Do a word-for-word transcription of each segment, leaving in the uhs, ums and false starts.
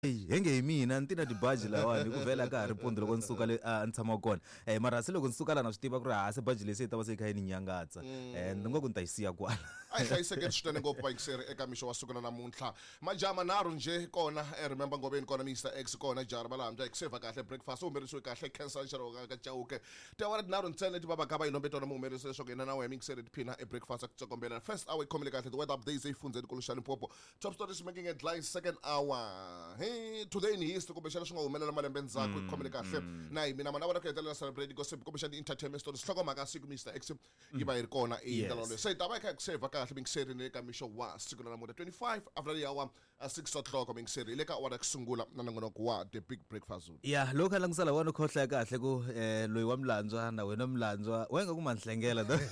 Hey, henge mina ntina tibaji lawani kuvela ka ha ri mpundzu loko ni suka le a ni tshama kona eh mara se loko ni suka la na swi tiva ku ri ha se baji lesi ta va se kha yi ni nyangatsa eh ni ngo ku ni ta yi siya kwala ay hlayiseke swinene ngopfu bayingiseri eka mixo wa siku na namuntlha majama nharhu nje kona eh, remember ngobeni kona Mister X kona jara balambya ikuseva kahle breakfast umerisiwe kahle cancer nxero ka chauke tewara tinharhu ntsena leti baba kaba yinombe tona muhumerisi leswaku yena na wena mixeri tiphina e breakfast akutsokombela first hour ikhomile kahle the weather updates eyifundzeni kulushana Limpopo top stories making headlines second hour hey today in history kumbexana swi nga humelela malembe ndzhaku ikhomile kahle na hi mina mana vona ku hetelela celebrate gossip kumbexana entertainment stories hlokomhaka siku Mister X yi va yi ri kona eyindlela se ta va yi kha kuseva kahle mingiseri le ka mixo wa siku na namuntlha twenty-five after the hour six o'clock mingiseri le ka awara kusungula na nongonoko wa the big breakfast zone ya lokho langisala wona khohla kahle ku eh loyi wa mlandzwa na wena mlandzwa wenga ku manhlengela da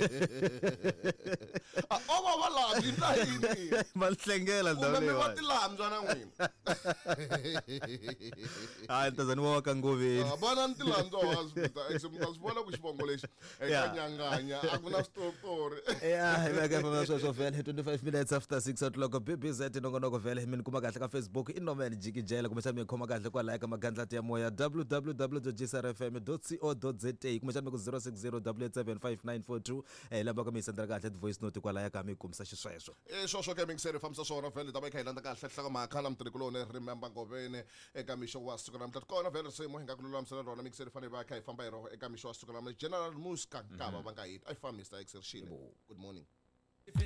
ova valambi ta yini manhlengela da kumbe le va tilambywa na n'wina ah ntazani wa ka ngoveni vona ni tilambywa wa swita X mi ta swi vona ku xivongo lexi eka nyanganya a ku na switori yeah ibeka fama swo swo vele twenty-five minutes after six o'clock B B Z nongonoko vele mina kuma kahle ka Facebook inomeni jikijela kumbe mi khoma kahle kwa like magandlati ya moya w w w dot g s r f m dot co dot z a kumbe ku zero six zero eight eight seven five nine four two eh lamba ka mi sendela kahle voice note kwala ya ka mi kumsa xisweswo eh swo swo ke mingiseri famisa swona vele ta va kha hilanda kahle hlaka makhala mtirhikulone remember ngobene eka mixo wa siku na mhla kona vele simo hinga kululamisela rona mingiseri fane va kha hi famba hi ro eka mixo wa siku na general muska nkava va nga hit I found Mister X Shile good morning